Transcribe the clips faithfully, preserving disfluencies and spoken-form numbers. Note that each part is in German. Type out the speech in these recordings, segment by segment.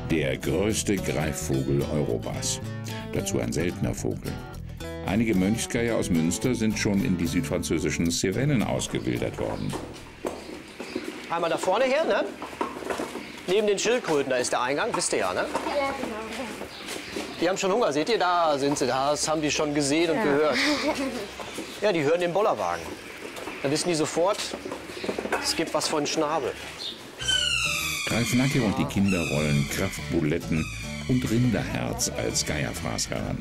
Der größte Greifvogel Europas. Dazu ein seltener Vogel. Einige Mönchsgeier aus Münster sind schon in die südfranzösischen Cevennen ausgewildert worden. Einmal da vorne her, ne? Neben den Schildkröten, da ist der Eingang, wisst ihr ja, ne? Ja, genau. Die haben schon Hunger, seht ihr? Da sind sie, das haben die schon gesehen und ja. gehört. Ja, die hören den Bollerwagen. Da wissen die sofort, es gibt was von Schnabel. Ralf Nacke und die Kinder rollen Kraftbuletten und Rinderherz als Geierfraß heran.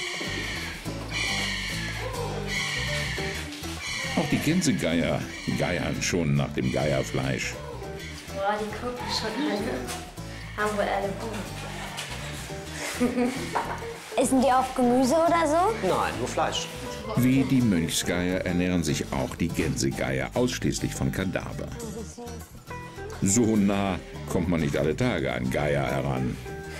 Auch die Gänsegeier geiern schon nach dem Geierfleisch. Boah, die gucken schon alle. Haben wohl alle Hunger. Essen die auch Gemüse oder so? Nein, nur Fleisch. Wie die Mönchsgeier ernähren sich auch die Gänsegeier ausschließlich von Kadaver. So nah kommt man nicht alle Tage an Geier heran.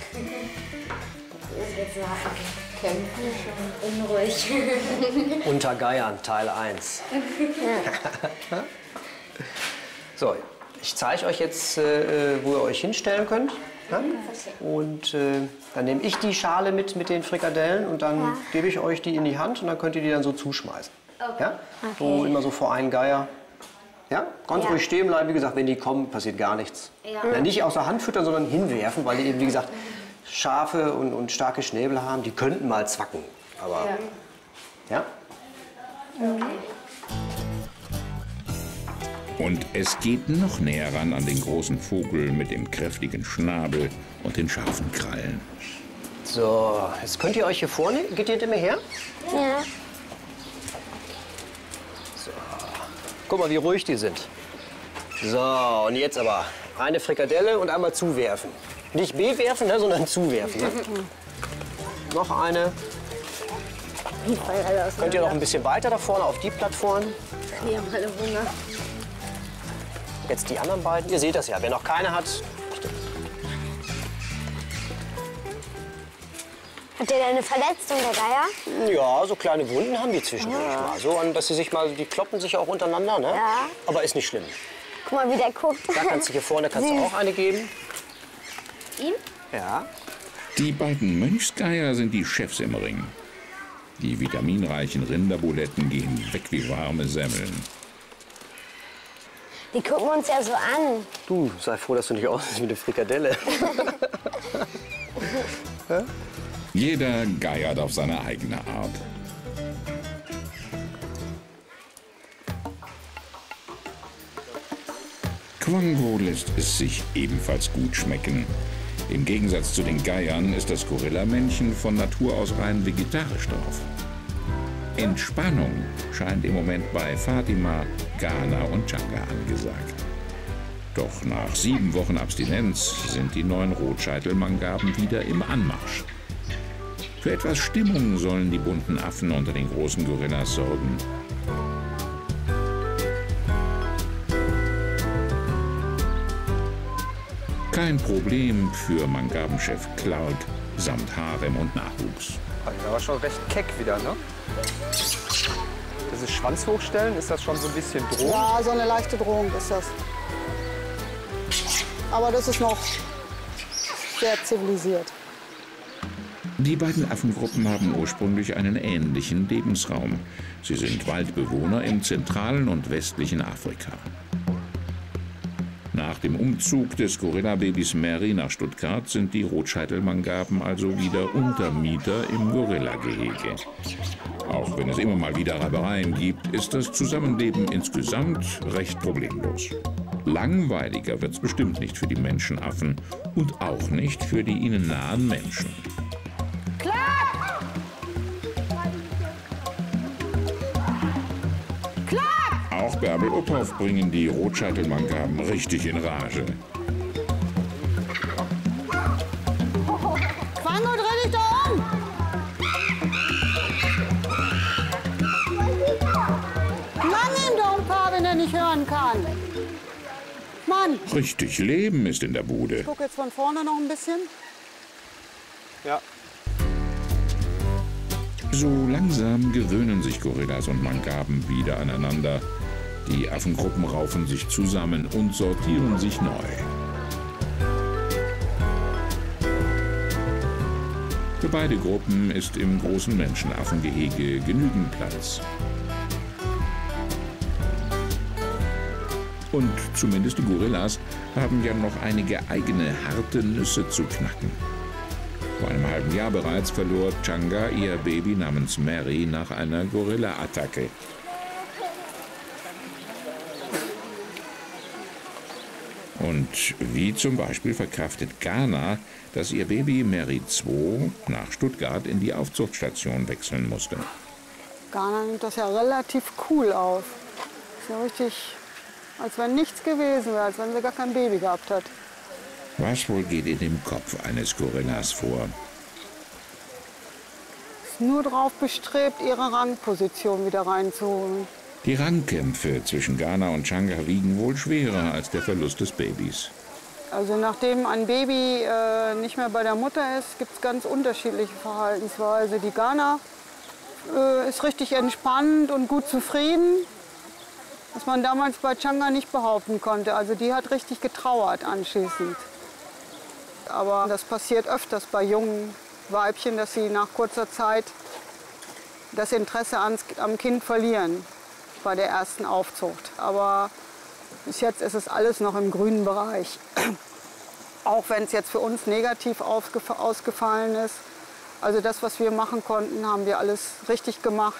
Kämpfen schon unruhig. Unter Geiern, Teil eins. So, ich zeige euch jetzt, äh, wo ihr euch hinstellen könnt. Ja? Und äh, dann nehme ich die Schale mit, mit den Frikadellen und dann ja. gebe ich euch die in die Hand und dann könnt ihr die dann so zuschmeißen. Okay. Ja? Okay. So immer so vor einen Geier. Ja? Ganz ja. ruhig stehen bleiben. Wie gesagt, wenn die kommen, passiert gar nichts. Ja. Ja, nicht aus der Hand füttern, sondern hinwerfen, weil die eben, wie gesagt, scharfe und, und starke Schnäbel haben. Die könnten mal zwacken. Aber ja? ja? Okay. Und es geht noch näher ran an den großen Vogel mit dem kräftigen Schnabel und den scharfen Krallen. So, jetzt könnt ihr euch hier vorne, geht ihr immer her? Ja. So, guck mal, wie ruhig die sind. So, und jetzt aber eine Frikadelle und einmal zuwerfen. Nicht bewerfen, ne, sondern zuwerfen. Ne? Noch eine. Könnt ihr noch ein bisschen weiter da vorne auf die Plattform? Die haben alle Hunger. Jetzt die anderen beiden. Ihr seht das ja. Wer noch keine hat. Hat der eine Verletzung, der Geier? Ja, so kleine Wunden haben die zwischendurch ja. mal. So, dass sie sich mal, die kloppen sich auch untereinander, ne? Ja. Aber ist nicht schlimm. Guck mal, wie der guckt. Da kannst du hier vorne kannst du auch eine geben. Ihm? Ja. Die beiden Mönchsgeier sind die Chefs im Ring. Die vitaminreichen Rinderbuletten gehen weg wie warme Semmeln. Die gucken uns ja so an. Du, sei froh, dass du nicht aussiehst wie eine Frikadelle. Jeder geiert auf seine eigene Art. Quango lässt es sich ebenfalls gut schmecken. Im Gegensatz zu den Geiern ist das Gorillamännchen von Natur aus rein vegetarisch drauf. Entspannung scheint im Moment bei Fatima, Ghana und Changa angesagt. Doch nach sieben Wochen Abstinenz sind die neuen Rotscheitel-Mangaben wieder im Anmarsch. Für etwas Stimmung sollen die bunten Affen unter den großen Gorillas sorgen. Kein Problem für Mangabenchef Clark samt Harem und Nachwuchs. Das ist aber schon recht keck wieder, ne? Dieses Schwanz hochstellen, ist das schon so ein bisschen Drohung? Ja, so eine leichte Drohung ist das. Aber das ist noch sehr zivilisiert. Die beiden Affengruppen haben ursprünglich einen ähnlichen Lebensraum. Sie sind Waldbewohner im zentralen und westlichen Afrika. Nach dem Umzug des Gorilla-Babys Mary nach Stuttgart sind die Rotscheitel-Mangaben also wieder Untermieter im Gorilla-Gehege. Auch wenn es immer mal wieder Reibereien gibt, ist das Zusammenleben insgesamt recht problemlos. Langweiliger wird's bestimmt nicht für die Menschenaffen und auch nicht für die ihnen nahen Menschen. Klack! Klack! Auch Bärbel Uphoff bringen die Rotscheitel-Mangaben richtig in Rage. Quango, dreh dich da um! Mann, ihm doch ein paar, wenn er nicht hören kann. Mann! Richtig Leben ist in der Bude. Ich guck jetzt von vorne noch ein bisschen. Ja. So langsam gewöhnen sich Gorillas und Mangaben wieder aneinander. Die Affengruppen raufen sich zusammen und sortieren sich neu. Für beide Gruppen ist im großen Menschenaffengehege genügend Platz. Und zumindest die Gorillas haben ja noch einige eigene harte Nüsse zu knacken. Vor einem halben Jahr bereits verlor Changa ihr Baby namens Mary nach einer Gorilla-Attacke. Und wie zum Beispiel verkraftet Ghana, dass ihr Baby Mary zwei nach Stuttgart in die Aufzuchtstation wechseln musste. Ghana nimmt das ja relativ cool auf. Ist ja richtig, als wenn nichts gewesen wäre, als wenn sie gar kein Baby gehabt hat. Was wohl geht in dem Kopf eines Gorillas vor? Ist nur darauf bestrebt, ihre Rangposition wieder reinzuholen. Die Rangkämpfe zwischen Ghana und Changa wiegen wohl schwerer als der Verlust des Babys. Also nachdem ein Baby äh, nicht mehr bei der Mutter ist, gibt es ganz unterschiedliche Verhaltensweisen. Die Ghana äh, ist richtig entspannt und gut zufrieden, was man damals bei Changa nicht behaupten konnte. Also die hat richtig getrauert anschließend. Aber das passiert öfters bei jungen Weibchen, dass sie nach kurzer Zeit das Interesse ans, am Kind verlieren bei der ersten Aufzucht. Aber bis jetzt ist es alles noch im grünen Bereich. Auch wenn es jetzt für uns negativ ausgefallen ist. Also das, was wir machen konnten, haben wir alles richtig gemacht.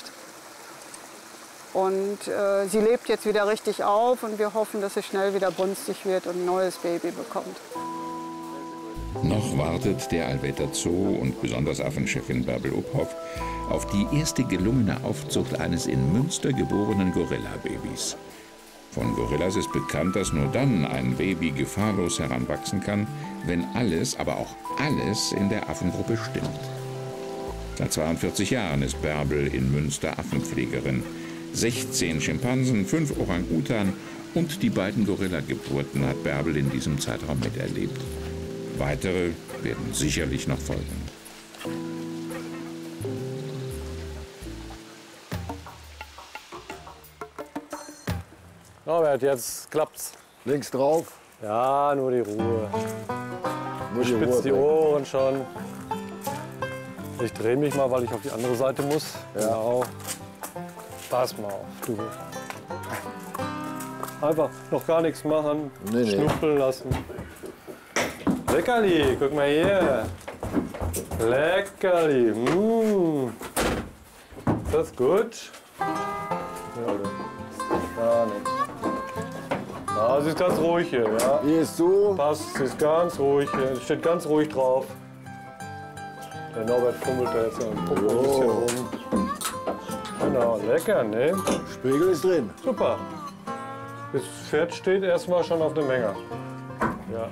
Und äh, sie lebt jetzt wieder richtig auf und wir hoffen, dass sie schnell wieder brunstig wird und ein neues Baby bekommt. Noch wartet der Allwetter Zoo und besonders Affenchefin Bärbel Uphoff auf die erste gelungene Aufzucht eines in Münster geborenen Gorilla-Babys. Von Gorillas ist bekannt, dass nur dann ein Baby gefahrlos heranwachsen kann, wenn alles, aber auch alles in der Affengruppe stimmt. Seit zweiundvierzig Jahren ist Bärbel in Münster Affenpflegerin. sechzehn Schimpansen, fünf Orang-Utan und die beiden Gorilla-Geburten hat Bärbel in diesem Zeitraum miterlebt. Weitere werden sicherlich noch folgen. Norbert, jetzt klappt's. Links drauf. Ja, nur die Ruhe. Nur Ich die spitze Ruhe die bringen. Ohren schon. Ich drehe mich mal, weil ich auf die andere Seite muss. Ja. Genau. Pass mal auf. Du. Einfach noch gar nichts machen. Nee, nee. Schnuppeln lassen. Leckerli, guck mal hier. Leckerli. Mmh. Ist das gut? Ja, oder? Gar nichts. Ja, sie ist ganz ruhig hier, ja. Hier ist so. Passt, sie ist ganz ruhig hier. Sie steht ganz ruhig drauf. Der Norbert fummelt da jetzt am Popo ein bisschen rum. Genau, lecker, ne? Spiegel ist drin. Super. Das Pferd steht erstmal schon auf der Menge. Ja.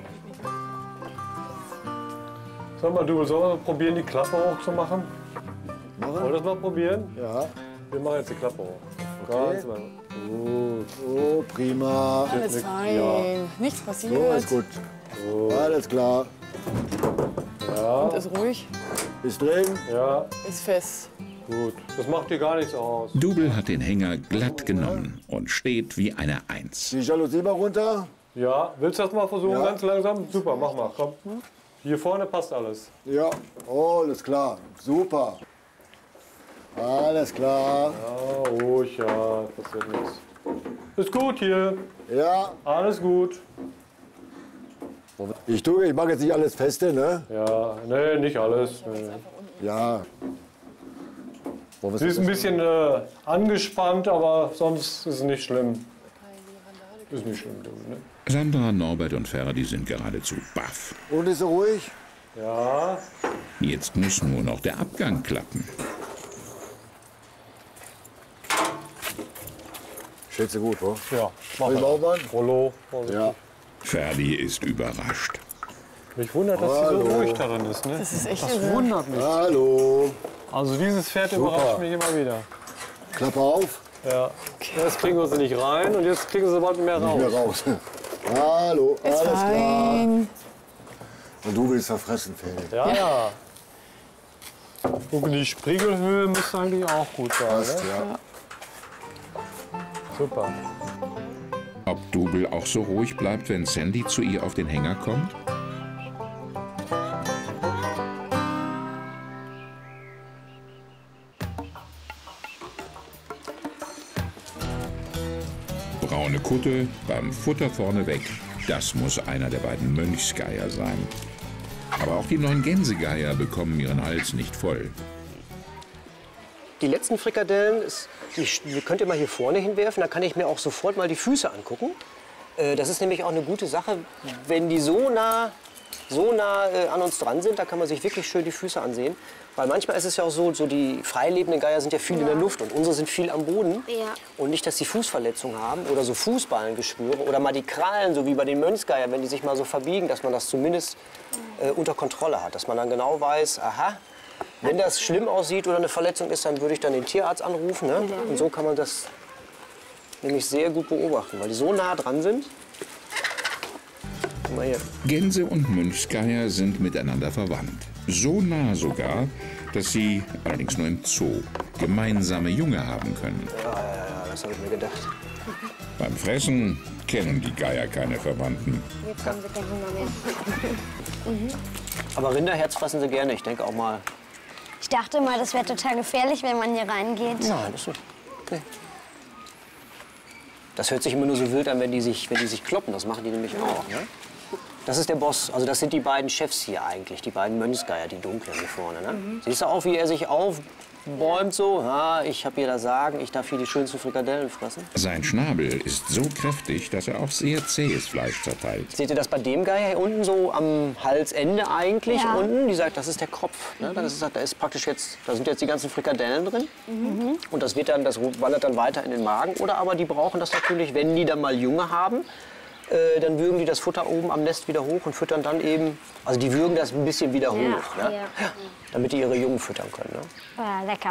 Sag mal, du, sollen wir mal probieren, die Klappe hochzumachen? Wollen wir Machen? das mal probieren? Ja. Wir machen jetzt die Klappe hoch. Okay. Ganz mal. Gut. Oh, prima. Alles fein, Ja. nichts passiert. So ist gut. Alles klar. Ja, Und ist ruhig, Ist drin. ja, ist fest. gut. Das macht dir gar nichts aus. Double hat den Hänger glatt genommen und steht wie eine Eins. Die Jalousie mal runter. Ja, willst du das mal versuchen, Ja. ganz langsam? Super, mach mal, komm. Hier vorne passt alles. Ja. Oh, alles klar. Super. Alles klar. Ja, ruhig, ja, passiert nichts. Ist gut hier, Ja. alles gut. Ich tue, ich mache jetzt nicht alles feste, ne? Ja, nee, nicht alles. Nee. Ja. Wollen wir Sie ist ein bisschen äh, angespannt, aber sonst ist es nicht schlimm. Ist nicht schlimm, du, ne? Sandra, Norbert und Ferdi sind geradezu baff. Und ist sie ruhig? Ja, Jetzt muss nur noch der Abgang klappen. Schätze gut, wa? ja, mach Soll ich mal. aufmachen? Rollo. Vorsichtig. Ja. Ferdi ist überrascht. Mich wundert, dass sie so Hallo. ruhig darin ist, ne? Das ist echt Das irre. wundert mich. Hallo. Also dieses Pferd Super. überrascht mich immer wieder. Klappe auf. Ja. Jetzt kriegen wir sie nicht rein und jetzt kriegen sie bald mehr raus. Nicht mehr raus. Hallo. Alles klar. Fein. Und du willst verfressen, Felix. Ja, ja. Und die Spiegelhöhe müsste eigentlich auch gut sein. Passt, Ne? ja. Super. Ob Double auch so ruhig bleibt, wenn Sandy zu ihr auf den Hänger kommt? Braune Kutte, beim Futter vorneweg, das muss einer der beiden Mönchsgeier sein. Aber auch die neun Gänsegeier bekommen ihren Hals nicht voll. Die letzten Frikadellen, ist, die könnt ihr mal hier vorne hinwerfen, da kann ich mir auch sofort mal die Füße angucken. Äh, das ist nämlich auch eine gute Sache, wenn die so nah, so nah äh, an uns dran sind, da kann man sich wirklich schön die Füße ansehen. Weil manchmal ist es ja auch so, so die freilebenden Geier sind ja viel ja. in der Luft und unsere sind viel am Boden. Ja. Und nicht, dass die Fußverletzungen haben oder so Fußballengeschwüre oder mal die Krallen, so wie bei den Mönchsgeiern, wenn die sich mal so verbiegen, dass man das zumindest äh, unter Kontrolle hat. Dass man dann genau weiß, aha, wenn das schlimm aussieht oder eine Verletzung ist, dann würde ich dann den Tierarzt anrufen. Ne? Ja. Und so kann man das nämlich sehr gut beobachten, weil die so nah dran sind. Guck mal hier. Gänse und Mönchsgeier sind miteinander verwandt. So nah sogar, dass sie, allerdings nur im Zoo, gemeinsame Junge haben können. Ja, ja, ja, das habe ich mir gedacht. Beim Fressen kennen die Geier keine Verwandten. Jetzt haben sie keinen Hunger mehr. mhm. Aber Rinderherz fressen sie gerne, ich denke auch mal. Ich dachte mal, das wäre total gefährlich, wenn man hier reingeht. Nein, das ist nicht. Okay. Das hört sich immer nur so wild an, wenn die sich, wenn die sich kloppen. Das machen die nämlich auch. Ne? Das ist der Boss. Also das sind die beiden Chefs hier eigentlich, die beiden Mönchsgeier, die dunklen hier vorne. Ne? Mhm. Siehst du auch, wie er sich aufbäumt so? Ja, ich habe hier das Sagen, ich darf hier die schönsten Frikadellen fressen. Sein Schnabel ist so kräftig, dass er auch sehr zähes Fleisch zerteilt. Seht ihr das bei dem Geier hier unten so am Halsende eigentlich ja. unten? Die sagt, das ist der Kopf. Ne? Das ist, da ist praktisch jetzt, da sind jetzt die ganzen Frikadellen drin. Mhm. Und das wird dann, das wandert dann weiter in den Magen. Oder aber die brauchen das natürlich, wenn die dann mal Junge haben. Äh, dann würgen die das Futter oben am Nest wieder hoch und füttern dann eben, also die würgen das ein bisschen wieder hoch, ja, ne? ja. damit die ihre Jungen füttern können. Ne? Ja, lecker.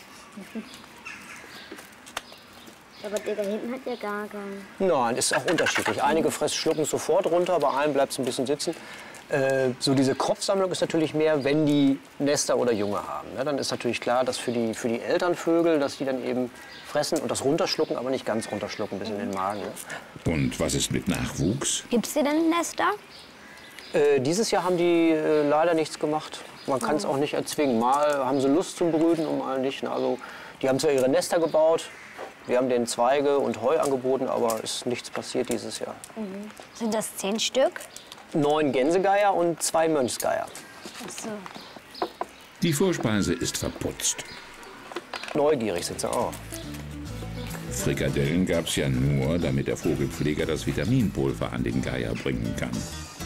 Aber der da hinten hat ja gar keinen. Nein, ist auch unterschiedlich. Einige fressen, schlucken sofort runter, bei einem bleibt es ein bisschen sitzen. Äh, so diese Kropfsammlung ist natürlich mehr, wenn die Nester oder Junge haben. Ne? Dann ist natürlich klar, dass für die, für die Elternvögel, dass die dann eben fressen und das runterschlucken, aber nicht ganz runterschlucken, bis in den Magen. Ne? Und was ist mit Nachwuchs? Gibt's hier denn Nester? Äh, dieses Jahr haben die äh, leider nichts gemacht. Man kann es auch nicht erzwingen. Mal haben sie Lust zum Brüten und mal nicht. Ne? Also, die haben zwar ihre Nester gebaut, wir haben denen Zweige und Heu angeboten, aber ist nichts passiert dieses Jahr. Mhm. Sind das zehn Stück? Neun Gänsegeier und zwei Mönchsgeier. Ach so. Die Vorspeise ist verputzt. Neugierig sind sie auch. Frikadellen gab es ja nur, damit der Vogelpfleger das Vitaminpulver an den Geier bringen kann.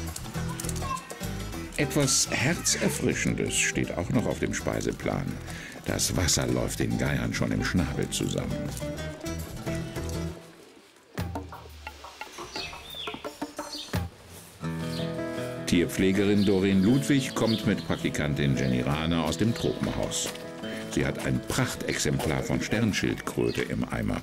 Etwas Herzerfrischendes steht auch noch auf dem Speiseplan. Das Wasser läuft den Geiern schon im Schnabel zusammen. Tierpflegerin Doreen Ludwig kommt mit Praktikantin Jenny Rahner aus dem Tropenhaus. Sie hat ein Prachtexemplar von Sternschildkröte im Eimer.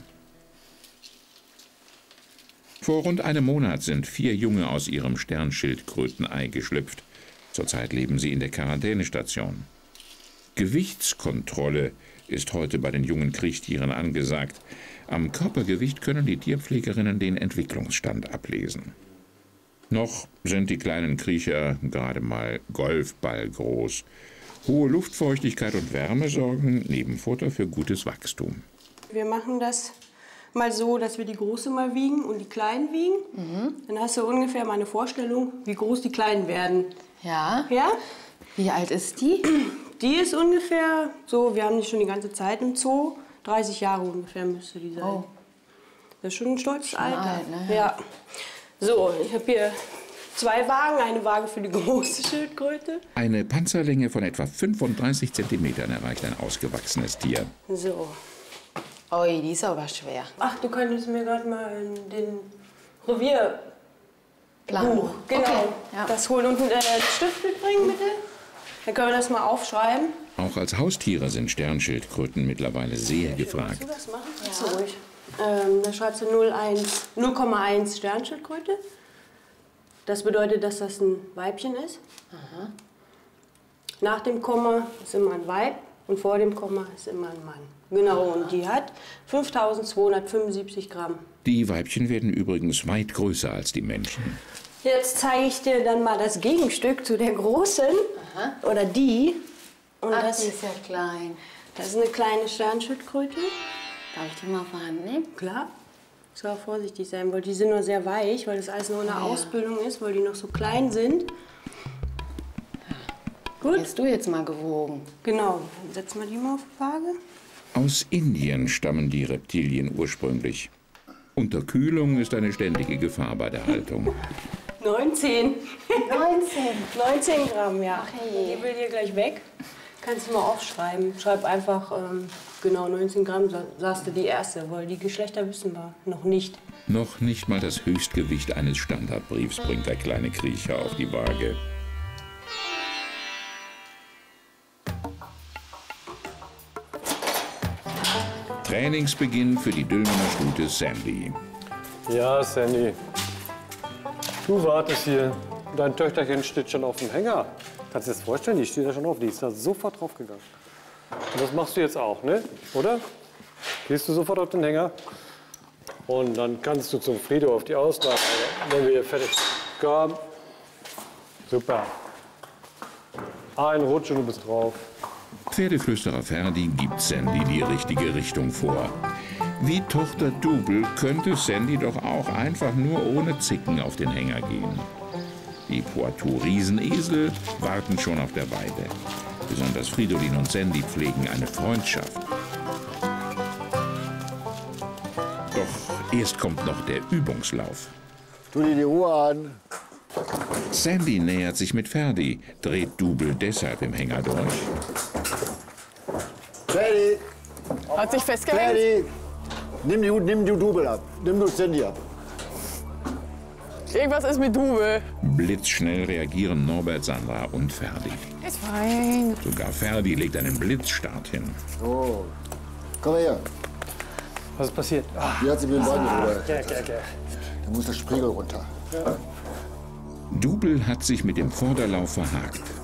Vor rund einem Monat sind vier Junge aus ihrem Sternschildkrötenei geschlüpft. Zurzeit leben sie in der Quarantänestation. Gewichtskontrolle ist heute bei den jungen Kriechtieren angesagt. Am Körpergewicht können die Tierpflegerinnen den Entwicklungsstand ablesen. Noch sind die kleinen Kriecher gerade mal Golfball groß. Hohe Luftfeuchtigkeit und Wärme sorgen neben Futter für gutes Wachstum. Wir machen das mal so, dass wir die Große mal wiegen und die Kleinen wiegen. Mhm. Dann hast du ungefähr mal eine Vorstellung, wie groß die Kleinen werden. Ja. Ja? Wie alt ist die? Die ist ungefähr so, wir haben die schon die ganze Zeit im Zoo. dreißig Jahre ungefähr müsste die sein. Oh. Das ist schon ein stolzes schon Alter. Alt, ne? Ja. So, ich habe hier zwei Wagen, eine Waage für die große Schildkröte. Eine Panzerlänge von etwa fünfunddreißig Zentimetern erreicht ein ausgewachsenes Tier. So. Ui, die ist aber schwer. Ach, du könntest mir gerade mal den Revier Plan. Buch, genau, okay. Ja. das holen und äh, Stift mitbringen, bitte. Dann können wir das mal aufschreiben. Auch als Haustiere sind Sternschildkröten mittlerweile sehr gefragt. Willst du das machen? Ja. So ruhig. Ähm, da schreibst du null Komma eins Sternschildkröte. Das bedeutet, dass das ein Weibchen ist. Aha. Nach dem Komma ist immer ein Weib und vor dem Komma ist immer ein Mann. Genau, und die hat fünftausendzweihundertfünfundsiebzig Gramm. Die Weibchen werden übrigens weit größer als die Männchen. Jetzt zeige ich dir dann mal das Gegenstück zu der großen. Aha. Oder die. Und Ach, das, die ist ja klein. das ist eine kleine Sternschildkröte. Darf ich die mal vorhanden nehmen? Klar. Ich soll vorsichtig sein, weil die sind noch sehr weich, weil das alles noch in der Ausbildung ist, weil die noch so klein sind. Gut. Hast du jetzt mal gewogen? Genau. Dann setzen wir die mal auf die Waage. Aus Indien stammen die Reptilien ursprünglich. Unterkühlung ist eine ständige Gefahr bei der Haltung. neunzehn. neunzehn. neunzehn Gramm, ja. Ach je. Die will hier gleich weg. Kannst du mal aufschreiben. Schreib einfach ähm, genau neunzehn Gramm, sa- sagst du die erste, weil die Geschlechter wissen wir noch nicht. Noch nicht mal das Höchstgewicht eines Standardbriefs bringt der kleine Kriecher auf die Waage. Trainingsbeginn für die Dülmener Stute Sandy. Ja, Sandy. Du wartest hier. Dein Töchterchen steht schon auf dem Hänger. Kannst du dir das vorstellen? Die steht da schon auf. Die ist da sofort draufgegangen. Und das machst du jetzt auch, ne? Oder? Gehst du sofort auf den Hänger? Und dann kannst du zum Frido auf die Auslage, wenn wir hier fertig sind. Komm. Super. Ein Rutsch und du bist drauf. Pferdeflüsterer Ferdi gibt Sandy die richtige Richtung vor. Wie Tochter Double könnte Sandy doch auch einfach nur ohne Zicken auf den Hänger gehen. Die Poitou-Riesenesel warten schon auf der Weide. Besonders Fridolin und Sandy pflegen eine Freundschaft. Doch erst kommt noch der Übungslauf. Tu dir die Ruhe an. Sandy nähert sich mit Ferdi, dreht Double deshalb im Hänger durch. Ferdi, Hat sich festgehängt? Ferdi. Nimm die, nimm die Double ab. Nimm du Sandy ab. Irgendwas ist mit Double. Blitzschnell reagieren Norbert, Sandra und Ferdi. Ist fein. Sogar Ferdi legt einen Blitzstart hin. So. Komm mal her. Was ist passiert? Ah, Wie hat sie mit dem Bein drüber? okay, okay, okay. Da muss der Spiegel runter. Double hat sich mit dem Vorderlauf verhakt.